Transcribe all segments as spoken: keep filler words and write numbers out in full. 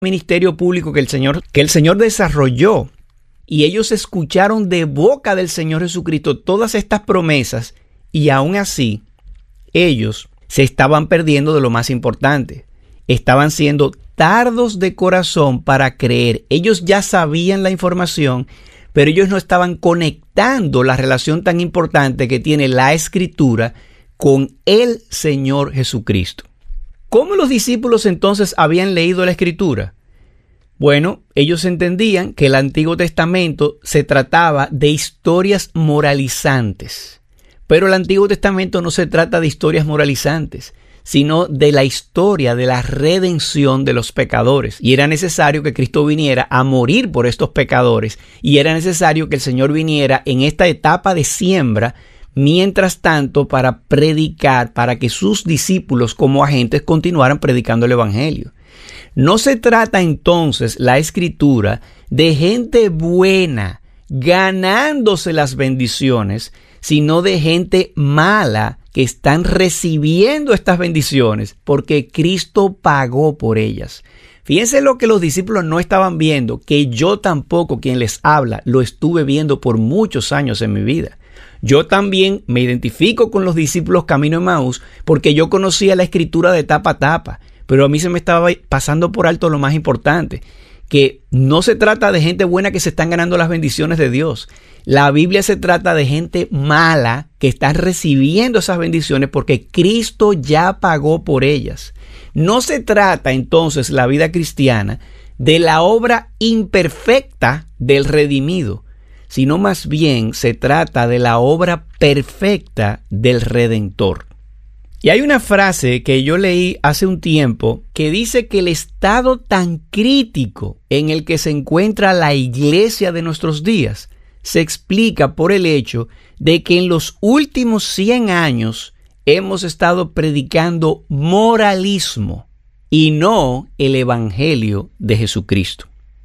ministerio público que el Señor, que el Señor desarrolló. Y ellos escucharon de boca del Señor Jesucristo todas estas promesas y aún así ellos se estaban perdiendo de lo más importante. Estaban siendo tardos de corazón para creer. Ellos ya sabían la información, pero ellos no estaban conectando la relación tan importante que tiene la Escritura con el Señor Jesucristo. ¿Cómo los discípulos entonces habían leído la Escritura? Bueno, ellos entendían que el Antiguo Testamento se trataba de historias moralizantes. Pero el Antiguo Testamento no se trata de historias moralizantes, sino de la historia de la redención de los pecadores. Y era necesario que Cristo viniera a morir por estos pecadores. Y era necesario que el Señor viniera en esta etapa de siembra, mientras tanto, para predicar, para que sus discípulos como agentes continuaran predicando el Evangelio. No se trata entonces la Escritura de gente buena ganándose las bendiciones, sino de gente mala que están recibiendo estas bendiciones porque Cristo pagó por ellas. Fíjense lo que los discípulos no estaban viendo, que yo tampoco, quien les habla, lo estuve viendo por muchos años en mi vida. Yo también me identifico con los discípulos camino de Emaús porque yo conocía la Escritura de tapa a tapa. Pero a mí se me estaba pasando por alto lo más importante, que no se trata de gente buena que se están ganando las bendiciones de Dios. La Biblia se trata de gente mala que está recibiendo esas bendiciones porque Cristo ya pagó por ellas. No se trata entonces la vida cristiana de la obra imperfecta del redimido, sino más bien se trata de la obra perfecta del Redentor. Y hay una frase que yo leí hace un tiempo que dice que el estado tan crítico en el que se encuentra la iglesia de nuestros días se explica por el hecho de que en los últimos cien años hemos estado predicando moralismo y no el Evangelio de Jesucristo.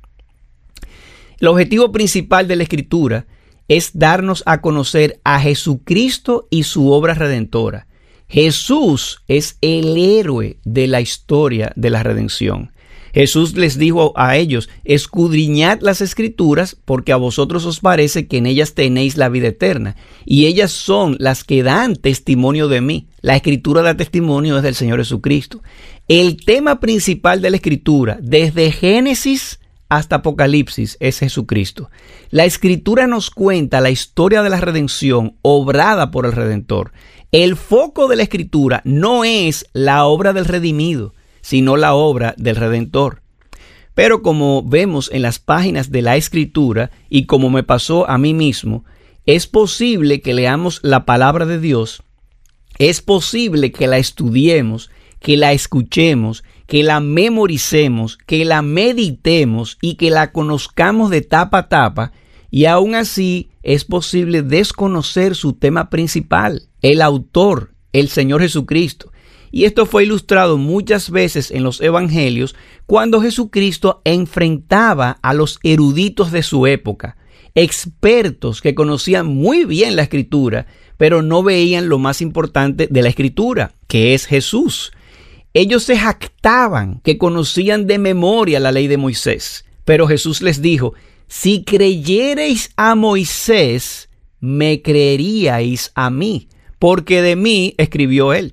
El objetivo principal de la Escritura es darnos a conocer a Jesucristo y su obra redentora. Jesús es el héroe de la historia de la redención. Jesús les dijo a ellos: escudriñad las Escrituras porque a vosotros os parece que en ellas tenéis la vida eterna, y ellas son las que dan testimonio de mí. La Escritura da testimonio desde el Señor Jesucristo. El tema principal de la Escritura, desde Génesis hasta Apocalipsis, es Jesucristo. La Escritura nos cuenta la historia de la redención obrada por el Redentor. El foco de la Escritura no es la obra del redimido, sino la obra del Redentor. Pero como vemos en las páginas de la Escritura, y como me pasó a mí mismo, es posible que leamos la palabra de Dios, es posible que la estudiemos, que la escuchemos, que la memoricemos, que la meditemos y que la conozcamos de tapa a tapa, y aún así es posible desconocer su tema principal, el autor, el Señor Jesucristo. Y esto fue ilustrado muchas veces en los evangelios cuando Jesucristo enfrentaba a los eruditos de su época, expertos que conocían muy bien la Escritura, pero no veían lo más importante de la Escritura, que es Jesús. Ellos se jactaban que conocían de memoria la ley de Moisés, pero Jesús les dijo: si creyereis a Moisés, me creeríais a mí, porque de mí escribió él.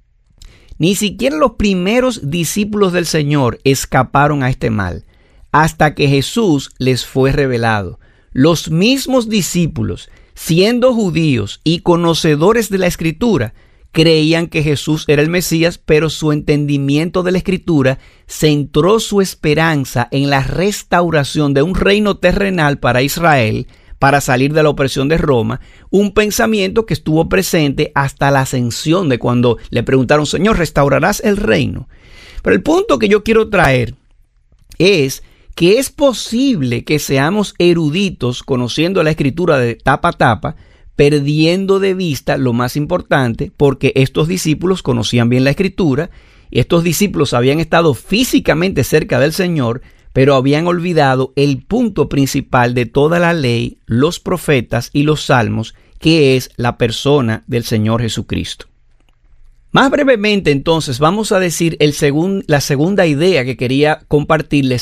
Ni siquiera los primeros discípulos del Señor escaparon a este mal, hasta que Jesús les fue revelado. Los mismos discípulos, siendo judíos y conocedores de la Escritura, creían que Jesús era el Mesías, pero su entendimiento de la Escritura centró su esperanza en la restauración de un reino terrenal para Israel, para salir de la opresión de Roma, un pensamiento que estuvo presente hasta la ascensión, de cuando le preguntaron: Señor, ¿restaurarás el reino? Pero el punto que yo quiero traer es que es posible que seamos eruditos conociendo la Escritura de tapa a tapa, perdiendo de vista lo más importante, porque estos discípulos conocían bien la Escritura, y estos discípulos habían estado físicamente cerca del Señor, pero habían olvidado el punto principal de toda la ley, los profetas y los salmos, que es la persona del Señor Jesucristo. Más brevemente, entonces, vamos a decir el segun, la segunda idea que quería compartirles